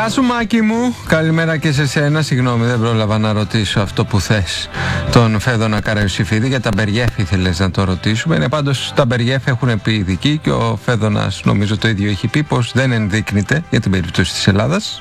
Γεια σου Μάκη μου, καλημέρα και σε σένα. Συγγνώμη, δεν πρόλαβα να ρωτήσω αυτό που θες τον Φέδωνα Καραϊωσήφιδη. Για τα Μπεριέφ ήθελες να το ρωτήσουμε. Είναι πάντως τα Μπεριέφ έχουν πει ειδικοί και ο Φέδωνας νομίζω το ίδιο έχει πει, πως δεν ενδείκνυται για την περίπτωση της Ελλάδας.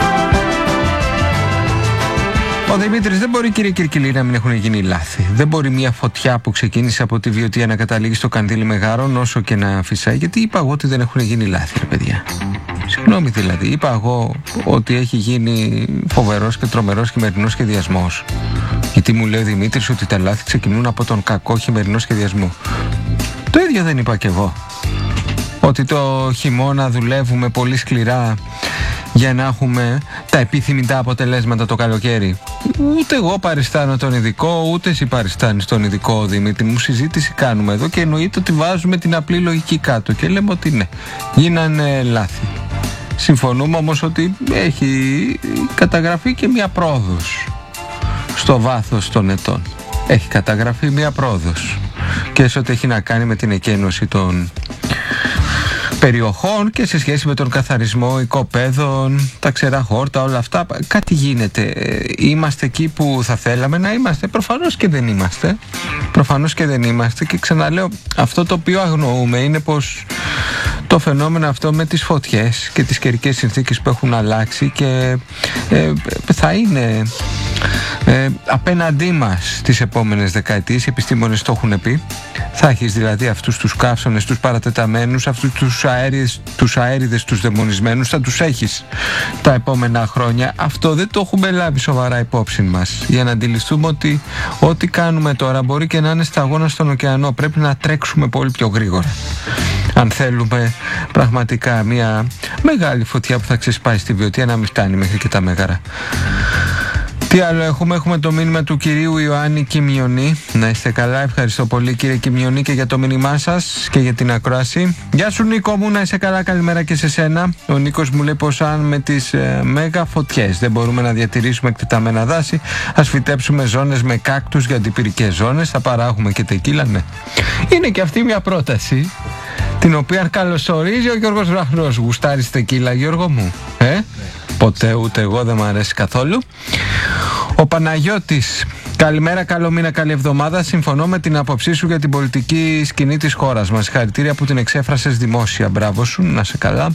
Ο Δημήτρης, δεν μπορεί κύριε Κυρκυλή να μην έχουν γίνει λάθη. Δεν μπορεί μια φωτιά που ξεκίνησε από τη Βιωτία να καταλήγει στο Καντήλι Μεγάρων όσο και να φυσάει. Γιατί είπα εγώ ότι δεν έχουν γίνει λάθη, ρε παιδιά. Συγγνώμη δηλαδή, είπα εγώ ότι έχει γίνει φοβερός και τρομερός χειμερινός σχεδιασμός. Γιατί μου λέει ο Δημήτρης ότι τα λάθη ξεκινούν από τον κακό χειμερινό σχεδιασμό. Το ίδιο δεν είπα κι εγώ. Ότι το χειμώνα δουλεύουμε πολύ σκληρά για να έχουμε τα επιθυμητά αποτελέσματα το καλοκαίρι. Ούτε εγώ παριστάνω τον ειδικό, ούτε εσύ παριστάνεις τον ειδικό, Δημήτρη μου. Συζήτηση κάνουμε εδώ και εννοείται ότι βάζουμε την απλή λογική κάτω και λέμε ότι ναι, γίνανε λάθη. Συμφωνούμε όμως ότι έχει καταγραφεί και μια πρόοδος στο βάθος των ετών. Έχει καταγραφεί μια πρόοδος και σε ό,τι έχει να κάνει με την εκένωση των περιοχών και σε σχέση με τον καθαρισμό οικοπαίδων, τα ξερά χόρτα, όλα αυτά. Κάτι γίνεται. Είμαστε εκεί που θα θέλαμε να είμαστε? Προφανώς και δεν είμαστε. Προφανώς και δεν είμαστε. Και ξαναλέω, αυτό το οποίο αγνοούμε είναι πως το φαινόμενο αυτό με τις φωτιές και τις καιρικές συνθήκες που έχουν αλλάξει και θα είναι απέναντί μας τις επόμενες δεκαετίες. Οι επιστήμονες το έχουν πει. Θα έχεις δηλαδή αυτούς τους καύσονες, τους παρατεταμένους, αυτούς τους αέριδες, τους δαιμονισμένους, θα τους έχεις τα επόμενα χρόνια. Αυτό δεν το έχουμε λάβει σοβαρά υπόψη μας, για να αντιληφθούμε ότι ό,τι κάνουμε τώρα μπορεί και να είναι σταγόνα στον ωκεανό. Πρέπει να τρέξουμε πολύ πιο γρήγορα αν θέλουμε πραγματικά μια μεγάλη φωτιά που θα ξεσπάσει στη Βιωτία να μην φτάνει μέχρι και τα Μέγαρα. Τι άλλο έχουμε το μήνυμα του κυρίου Ιωάννη Κιμιονή. Να είστε καλά, ευχαριστώ πολύ κύριε Κιμιονή και για το μήνυμά σας και για την ακρόαση. Γεια σου Νίκο μου, να είσαι καλά, καλημέρα και σε σένα. Ο Νίκος μου λέει πως αν με τις μέγα φωτιές δεν μπορούμε να διατηρήσουμε εκτεταμένα δάση, ας φυτέψουμε ζώνες με κάκτους για αντιπυρικές ζώνες, θα παράγουμε και τεκίλα, ναι. Είναι και αυτή μια πρόταση την οποία καλωσορίζει ο Γιώργος Βραχνός. Γουστάρεις τεκίλα Γιώργο μου? Ποτέ, ούτε εγώ, δεν μου αρέσει καθόλου. Ο Παναγιώτης, καλημέρα, καλό μήνα, καλή εβδομάδα. Συμφωνώ με την άποψή σου για την πολιτική σκηνή της χώρας μας. Συγχαρητήρια που την εξέφρασες δημόσια. Μπράβο σου, να σε καλά.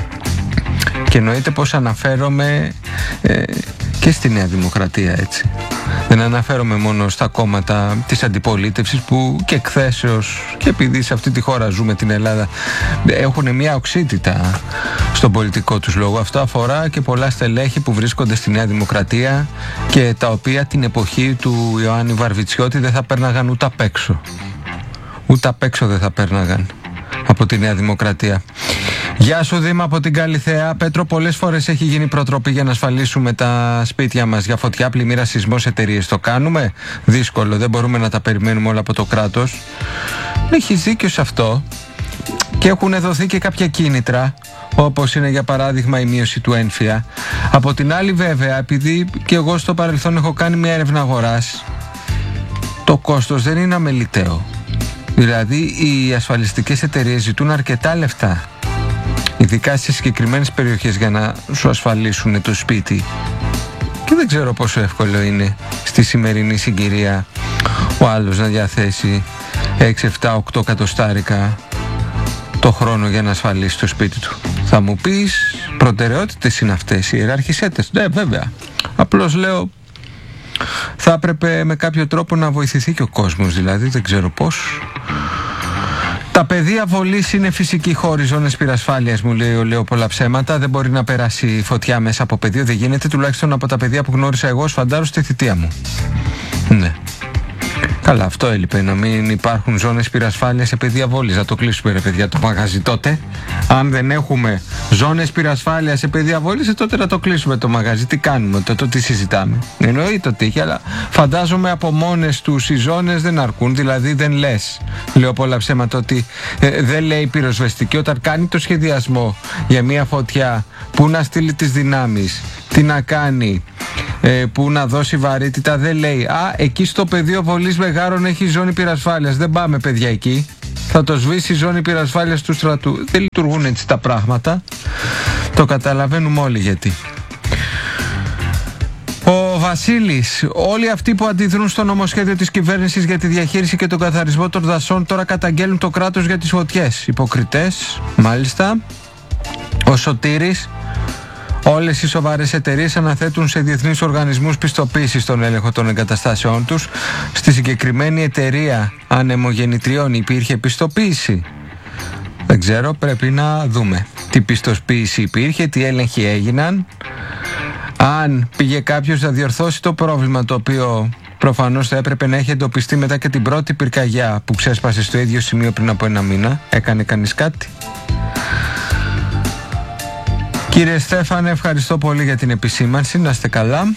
Και εννοείται πως αναφέρομαι και στη Νέα Δημοκρατία, έτσι. Δεν αναφέρομαι μόνο στα κόμματα της αντιπολίτευσης που και εκθέσεως και επειδή σε αυτή τη χώρα ζούμε, την Ελλάδα, έχουν μια οξύτητα στον πολιτικό τους λόγο. Αυτό αφορά και πολλά στελέχη που βρίσκονται στη Νέα Δημοκρατία και τα οποία την εποχή του Ιωάννη Βαρβιτσιώτη δεν θα πέρναγαν ούτε απ' έξω. Ούτε απ' έξω δεν θα πέρναγαν από τη Νέα Δημοκρατία. Γεια σου Δήμα από την Καλιθέα. Πέτρο, πολλές φορές έχει γίνει προτροπή για να ασφαλίσουμε τα σπίτια μας για φωτιά, πλημμύρα, σεισμός, εταιρείες. Το κάνουμε? Δύσκολο, δεν μπορούμε να τα περιμένουμε όλα από το κράτος. Έχεις δίκιο σε αυτό και έχουν δοθεί και κάποια κίνητρα, όπως είναι για παράδειγμα η μείωση του ένφια. Από την άλλη βέβαια, επειδή και εγώ στο παρελθόν έχω κάνει μια έρευνα αγοράς, το κόστος δεν είναι αμεληταίο. Δηλαδή οι ασφαλιστικές εταιρείες ζητούν αρκετά λεφτά, ειδικά σε συγκεκριμένες περιοχές, για να σου ασφαλίσουν το σπίτι. Και δεν ξέρω πόσο εύκολο είναι στη σημερινή συγκυρία ο άλλος να διαθέσει 6, 7, 8 εκατοστάρικα το χρόνο για να ασφαλίσει το σπίτι του. Θα μου πεις, προτεραιότητες είναι αυτές, ιεράρχησέ τες. Ναι, βέβαια. Απλώς λέω, θα έπρεπε με κάποιο τρόπο να βοηθηθεί και ο κόσμος, δηλαδή δεν ξέρω πώς. Τα πεδία βολής είναι φυσική χώρη, ζώνες πυρασφάλειας, μου λέει ο Λέω πολλά ψέματα. Δεν μπορεί να περάσει φωτιά μέσα από πεδίο, δεν γίνεται, τουλάχιστον από τα πεδία που γνώρισα εγώ ως φαντάρος στη θητεία μου. Ναι. Καλά, αυτό έλειπε, να μην υπάρχουν ζώνες πυρασφάλειας σε πεδία βόλης. Να το κλείσουμε ρε παιδιά το μαγαζί τότε. Αν δεν έχουμε ζώνες πυρασφάλειας σε πεδία βόλης, τότε να το κλείσουμε το μαγαζί. Τι κάνουμε, το τι συζητάμε? Εννοείται ότι έχει, αλλά φαντάζομαι από μόνες τους οι ζώνες δεν αρκούν. Δηλαδή δεν λες, λέω πολλά ψέματα, ότι δεν λέει η πυροσβεστική όταν κάνει το σχεδιασμό για μια φωτιά που να στείλει τις δυνάμεις, τι να κάνει, που να δώσει βαρύτητα, δεν λέει εκεί στο πεδίο βολής Μεγάρων έχει ζώνη πυρασφάλειας, δεν πάμε παιδιά εκεί, θα το σβήσει η ζώνη πυρασφάλειας του στρατού. Δεν λειτουργούν έτσι τα πράγματα, το καταλαβαίνουμε όλοι γιατί. Ο Βασίλης, όλοι αυτοί που αντιδρούν στο νομοσχέδιο της κυβέρνησης για τη διαχείριση και τον καθαρισμό των δασών τώρα καταγγέλνουν το κράτος για τις φωτιές. Υποκριτές, μάλιστα. Ο Σωτήρης, όλες οι σοβαρές εταιρείες αναθέτουν σε διεθνείς οργανισμούς πιστοποίησης τον έλεγχο των εγκαταστάσεών τους. Στη συγκεκριμένη εταιρεία ανεμογεννητριών υπήρχε πιστοποίηση? Δεν ξέρω, πρέπει να δούμε τι πιστοποίηση υπήρχε, τι έλεγχοι έγιναν. Αν πήγε κάποιος να διορθώσει το πρόβλημα, το οποίο προφανώς θα έπρεπε να έχει εντοπιστεί μετά και την πρώτη πυρκαγιά που ξέσπασε στο ίδιο σημείο πριν από ένα μήνα, έκανε κανείς κάτι? Κύριε Στέφανε, ευχαριστώ πολύ για την επισήμανση, να είστε καλά.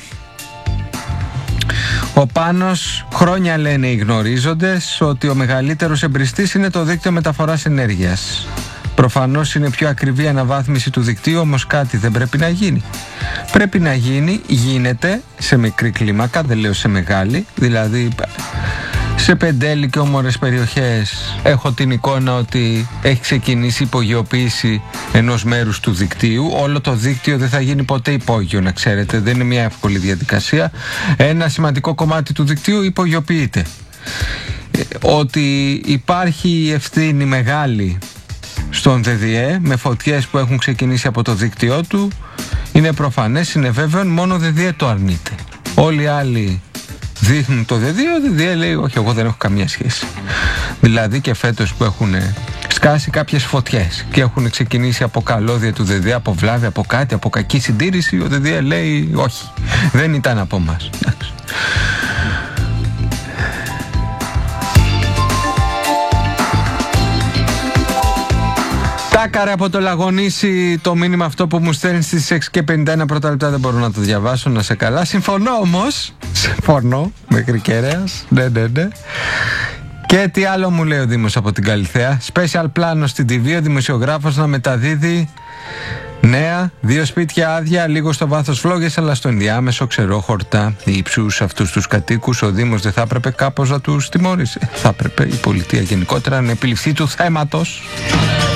Ο Πάνος, χρόνια λένε οι γνωρίζοντες ότι ο μεγαλύτερος εμπριστής είναι το δίκτυο μεταφοράς ενέργειας. Προφανώς είναι πιο ακριβή η αναβάθμιση του δικτύου, όμως κάτι δεν πρέπει να γίνει. Πρέπει να γίνει, γίνεται σε μικρή κλίμακα, δεν λέω σε μεγάλη, δηλαδή σε πεντέλη και όμορες περιοχές έχω την εικόνα ότι έχει ξεκινήσει η υπογειοποίηση ενός μέρους του δικτύου. Όλο το δίκτυο δεν θα γίνει ποτέ υπόγειο, να ξέρετε, δεν είναι μια εύκολη διαδικασία. Ένα σημαντικό κομμάτι του δικτύου υπογειοποιείται. Ότι υπάρχει ευθύνη μεγάλη στον ΔΔΕ με φωτιές που έχουν ξεκινήσει από το δίκτυό του είναι προφανές, είναι βέβαιο, μόνο ο ΔΔΕ το αρνείται. Όλοι οι άλλοι δείχνουν το ΔΔΕ, ο ΔΔΕ λέει όχι, εγώ δεν έχω καμία σχέση. Δηλαδή και φέτος που έχουν σκάσει κάποιες φωτιές και έχουν ξεκινήσει από καλώδια του ΔΔΕ, από βλάβη, από κάτι, από κακή συντήρηση, ο ΔΔΕ λέει όχι, δεν ήταν από μας. Τάκαρε από το Λαγονήσι το μήνυμα αυτό που μου στέλνει στις 6:51 πρώτα λεπτά, δεν μπορώ να το διαβάσω, να σε καλά. Συμφωνώ όμως, συμφωνώ μέχρι κέραιος, ναι. Και τι άλλο μου λέει ο Δήμος από την Καλιθέα? Special πλάνο στην TV, ο δημοσιογράφος να μεταδίδει νέα, 2 σπίτια άδεια, λίγο στο βάθος φλόγες, αλλά στο ενδιάμεσο ξερόχορτα ύψους αυτούς τους κατοίκους. Ο Δήμος δεν θα έπρεπε κάπως να τους τιμώρησε? Θα έπρεπε η πολιτεία γενικότερα να επιληφθεί του θέματος.